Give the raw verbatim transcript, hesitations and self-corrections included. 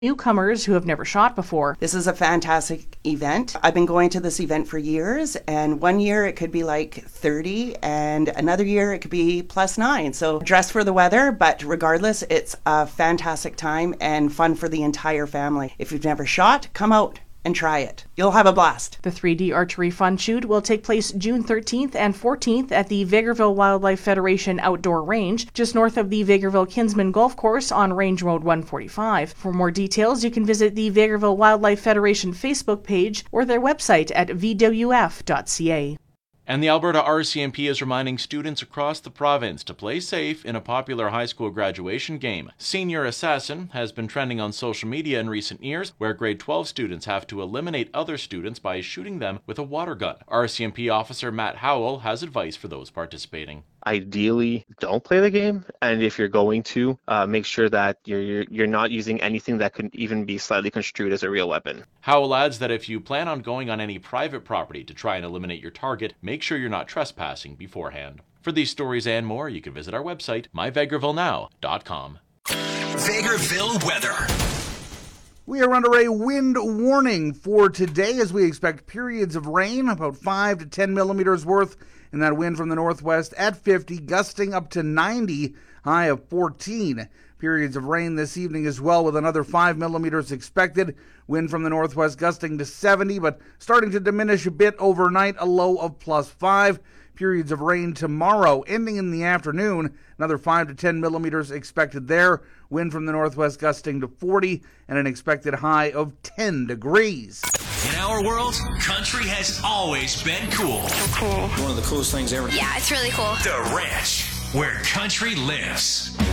newcomers who have never shot before. This is a fantastic event. I've been going to this event for years, and one year it could be like thirty, and another year it could be plus nine. So dress for the weather, but regardless, it's a fantastic time and fun for the entire family. If you've never shot, come out and try it. You'll have a blast. The three D Archery Fun Shoot will take place June thirteenth and fourteenth at the Vegreville Wildlife Federation Outdoor Range, just north of the Vegreville Kinsman Golf Course on Range Road one forty-five. For more details, you can visit the Vegreville Wildlife Federation Facebook page or their website at v w f dot c a. And the Alberta R C M P is reminding students across the province to play safe in a popular high school graduation game. Senior Assassin has been trending on social media in recent years, where grade twelve students have to eliminate other students by shooting them with a water gun. R C M P officer Matt Howell has advice for those participating. Ideally, don't play the game, and if you're going to, uh, make sure that you're, you're you're not using anything that could even be slightly construed as a real weapon. Howell adds that if you plan on going on any private property to try and eliminate your target, make sure you're not trespassing beforehand. For these stories and more, you can visit our website, my vegreville now dot com. Vegreville weather. We are under a wind warning for today as we expect periods of rain, about five to ten millimeters worth, and that wind from the northwest at fifty, gusting up to ninety, high of fourteen. Periods of rain this evening as well, with another five millimeters expected. Wind from the northwest gusting to seventy, but starting to diminish a bit overnight, a low of plus five. Periods of rain tomorrow, ending in the afternoon. Another five to ten millimeters expected there. Wind from the northwest gusting to forty, and an expected high of ten degrees. In our world, country has always been cool. So cool. One of the coolest things ever. Yeah, it's really cool. The Ranch, where country lives.